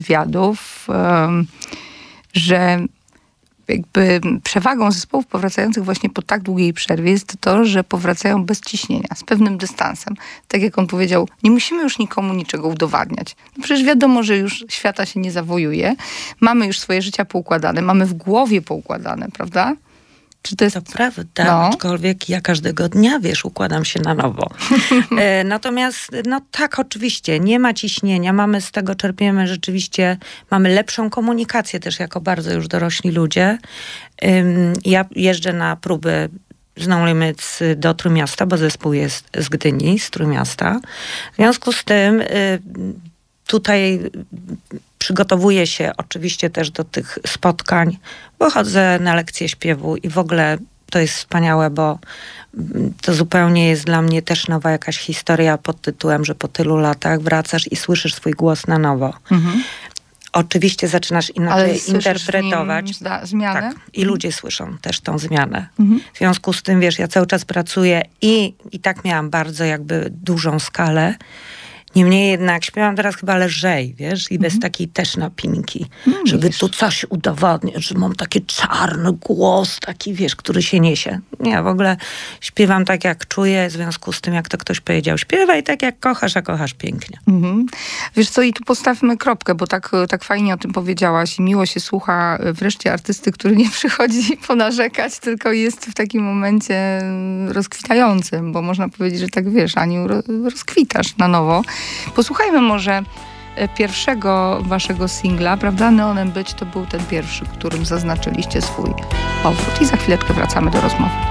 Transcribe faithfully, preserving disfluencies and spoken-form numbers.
wywiadów, że jakby przewagą zespołów powracających właśnie po tak długiej przerwie jest to, że powracają bez ciśnienia, z pewnym dystansem. Tak jak on powiedział, nie musimy już nikomu niczego udowadniać. No przecież wiadomo, że już świata się nie zawojuje. Mamy już swoje życia poukładane, mamy w głowie poukładane, prawda? Czy to jest... To prawda, no. Aczkolwiek ja każdego dnia, wiesz, układam się na nowo. e, natomiast, no tak, oczywiście, nie ma ciśnienia, mamy z tego, czerpiemy rzeczywiście, mamy lepszą komunikację też jako bardzo już dorośli ludzie. Ym, ja jeżdżę na próby z No Limits do Trójmiasta, bo zespół jest z Gdyni, z Trójmiasta. W związku z tym y, tutaj przygotowuję się oczywiście też do tych spotkań, bo chodzę na lekcje śpiewu i w ogóle to jest wspaniałe, bo to zupełnie jest dla mnie też nowa jakaś historia pod tytułem, że po tylu latach wracasz i słyszysz swój głos na nowo. Mhm. Oczywiście zaczynasz inaczej interpretować. Zda- zmianę? Tak. I ludzie słyszą też tą zmianę. Mhm. W związku z tym, wiesz, ja cały czas pracuję i, i tak miałam bardzo jakby dużą skalę. Niemniej jednak śpiewam teraz chyba lżej, wiesz, i bez mm. takiej też napinki, mm, żeby wiesz. tu coś udowodnić, że mam taki czarny głos, taki, wiesz, który się niesie. Nie, w ogóle śpiewam tak, jak czuję, w związku z tym, jak to ktoś powiedział, śpiewaj tak, jak kochasz, a kochasz pięknie. Mm-hmm. Wiesz co, i tu postawmy kropkę, bo tak, tak fajnie o tym powiedziałaś i miło się słucha wreszcie artysty, który nie przychodzi ponarzekać, tylko jest w takim momencie rozkwitającym, bo można powiedzieć, że tak, wiesz, Aniu, rozkwitasz na nowo. Posłuchajmy może pierwszego waszego singla, prawda? Neonem być to był ten pierwszy, którym zaznaczyliście swój powrót. I za chwileczkę wracamy do rozmowy.